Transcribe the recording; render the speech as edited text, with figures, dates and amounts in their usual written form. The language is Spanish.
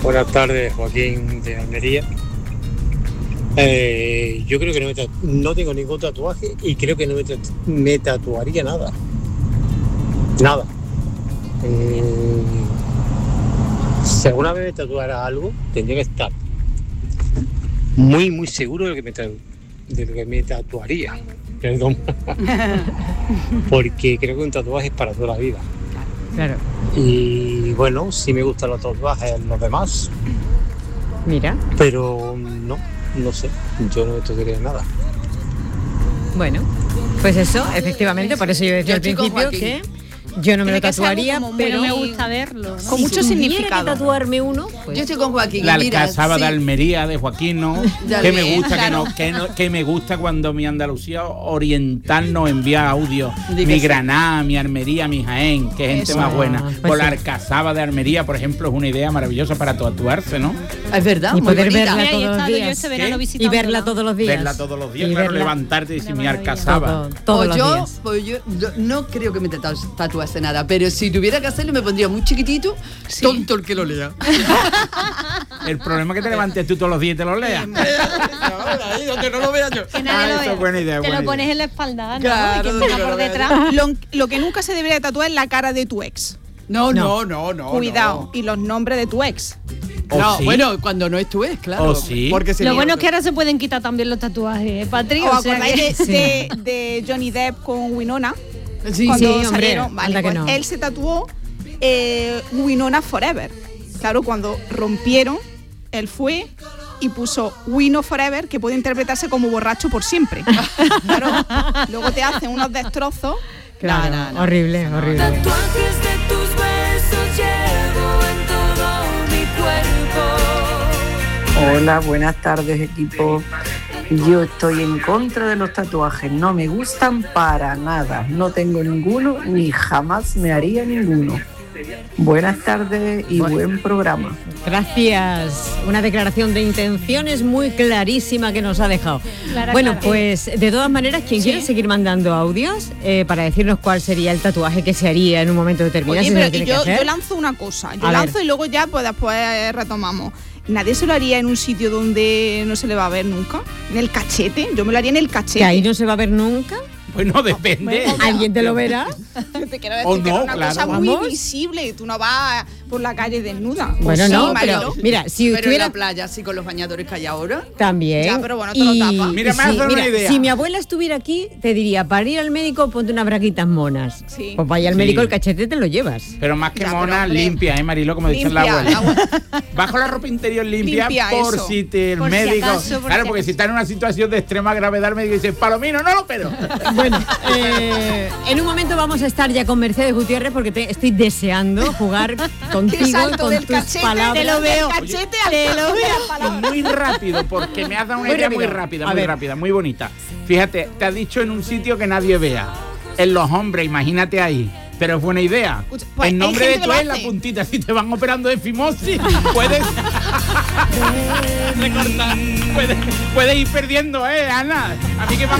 Buenas tardes, Joaquín de Almería. Yo creo que no tengo ningún tatuaje y creo que no me tatuaría nada. Nada. Si alguna vez me tatuara algo, tendría que estar muy, muy seguro de lo que me tatuaría. Perdón. Porque creo que un tatuaje es para toda la vida. Claro. Y bueno, sí me gustan los tatuajes los demás. Mira. Pero no sé, yo no me tatuaría nada. Bueno, pues eso, efectivamente, por eso yo decía al principio que yo no me lo tatuaría, pero me gusta verlo, ¿no? Con mucho significado. Que tatuarme uno, pues, yo estoy con Joaquín. La Alcazaba de Almería, de Joaquín, ¿no? Que me gusta, claro. que me gusta cuando mi Andalucía oriental nos envía audio. Mi Granada, mi Almería, mi Jaén, que gente más buena. Pues la Alcazaba de Almería, por ejemplo, es una idea maravillosa para tatuarse, ¿no? Es verdad. Y poder verla todos los días. Y verla todos los días. Verla todos los días, claro, levantarte y decir mi Alcazaba. Pues yo no creo que me tatuase nada, pero si tuviera que hacerlo me pondría muy chiquitito, tonto el que lo lea. El problema es que te levantes tú todos los días y te lo leas. Ahí donde no lo vea yo. Que nadie lo vea. Es buena idea. Te lo pones en la espalda, ¿no? Claro, y que por detrás. Lo que nunca se debería tatuar es la cara de tu ex. No. Cuidado. No. Y los nombres de tu ex. No, ¿sí? Bueno, cuando no es tu ex, claro. ¿Sí? Porque lo bueno es que ahora se pueden quitar también los tatuajes, Patri. ¿Os acordáis de Johnny Depp con Winona? Sí, cuando sí, salieron, hombre, vale, pues no. Él se tatuó Winona Forever. Claro, cuando rompieron, él fue y puso Wino Forever, que puede interpretarse como borracho por siempre. Claro, luego te hacen unos destrozos. Claro, no. Horrible. Tatuajes de tus besos llevo en todo mi cuerpo. Hola, buenas tardes, equipo. Yo estoy en contra de los tatuajes, no me gustan para nada, no tengo ninguno ni jamás me haría ninguno. Buenas tardes y buen programa. Gracias. Una declaración de intenciones muy clarísima que nos ha dejado. Bueno, pues de todas maneras, quien quiera seguir mandando audios para decirnos cuál sería el tatuaje que se haría en un momento determinado. Oye, si pero yo lanzo una cosa, y luego ya pues después retomamos. ¿Nadie se lo haría en un sitio donde no se le va a ver nunca? ¿En el cachete? Yo me lo haría en el cachete. ¿Que ahí no se va a ver nunca? Bueno, depende. ¿Alguien te lo verá? Te quiero decir que es una cosa muy visible. Tú no vas por la calle desnuda. Bueno, pues no, sí, pero mira, si pero estuviera en la playa, así con los bañadores que hay ahora. También. Ya, pero bueno, te lo tapas. Mira, me hace una idea. Si mi abuela estuviera aquí, te diría, para ir al médico, ponte unas braguitas monas. Sí. Pues vaya al médico, el cachete te lo llevas. Pero más que monas, limpia, Marilo, como dice la abuela. Bajo la ropa interior limpia por eso. Si el por médico... Si acaso, claro, porque si está en una situación de extrema gravedad, el médico dice, Palomino, no lo pero. Bueno, en un momento vamos a estar ya con Mercedes Gutiérrez porque estoy deseando jugar contigo con tus cachete, palabras. Te lo veo. Cachete te lo veo. Muy rápido, porque me has dado una idea muy rápida, muy bonita. Fíjate, te has dicho en un sitio que nadie vea. En los hombres, imagínate ahí. Pero es buena idea. Pues el nombre de tu es la puntita. Si te van operando de fimosis, puedes recortar. Puedes ir perdiendo, Ana. A mí que